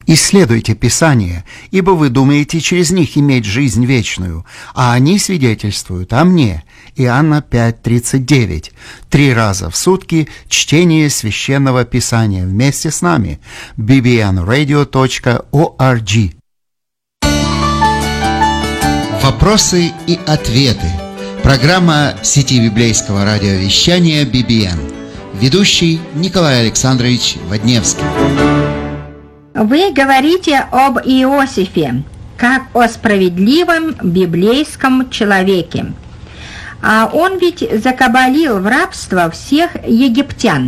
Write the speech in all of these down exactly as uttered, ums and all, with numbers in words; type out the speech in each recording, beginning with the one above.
Исследуйте Писание, ибо вы думаете через них иметь жизнь вечную, а они свидетельствуют о мне. Иоанна пять тридцать девять. Три раза в сутки чтение Священного Писания вместе с нами. би би эн радио точка орг. Вопросы и ответы. Программа сети библейского радиовещания би би эн. Ведущий Николай Александрович Водневский. Вы говорите об Иосифе, как о справедливом библейском человеке. А он ведь закабалил в рабство всех египтян.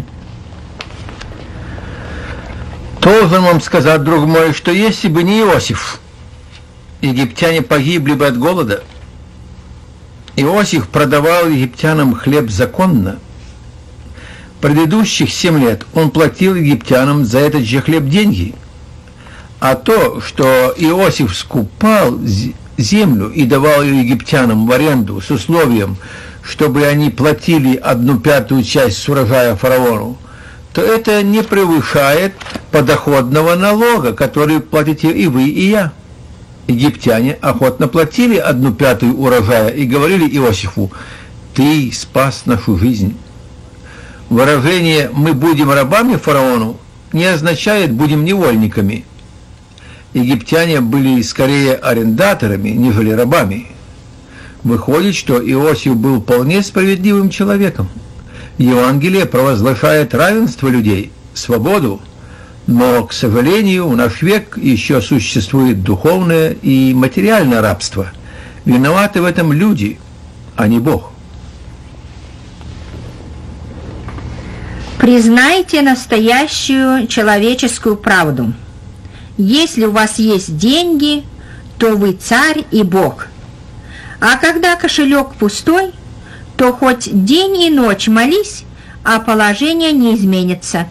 Должен вам сказать, друг мой, что если бы не Иосиф, египтяне погибли бы от голода. Иосиф продавал египтянам хлеб законно. Предыдущих семь лет он платил египтянам за этот же хлеб деньги. А то, что Иосиф скупал землю и давал ее египтянам в аренду с условием, чтобы они платили одну пятую часть с урожая фараону, то это не превышает подоходного налога, который платите и вы, и я. Египтяне охотно платили одну пятую урожая и говорили Иосифу: «Ты спас нашу жизнь». Выражение «мы будем рабами фараону» не означает «будем невольниками». Египтяне были скорее арендаторами, нежели рабами. Выходит, что Иосиф был вполне справедливым человеком. Евангелие провозглашает равенство людей, свободу, но, к сожалению, в наш век еще существует духовное и материальное рабство. Виноваты в этом люди, а не Бог. Признайте настоящую человеческую правду. Если у вас есть деньги, то вы царь и Бог. А когда кошелек пустой, то хоть день и ночь молись, а положение не изменится.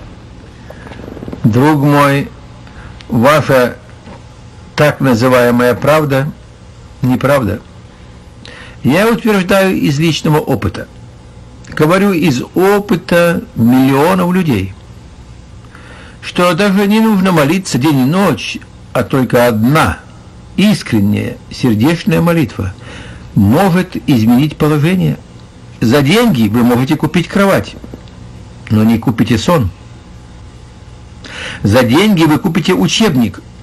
Друг мой, ваша так называемая правда неправда. Я утверждаю из личного опыта. Говорю из опыта миллионов людей, что даже не нужно молиться день и ночь, а только одна искренняя сердечная молитва может изменить положение. За деньги вы можете купить кровать, но не купите сон. За деньги вы купите учебник,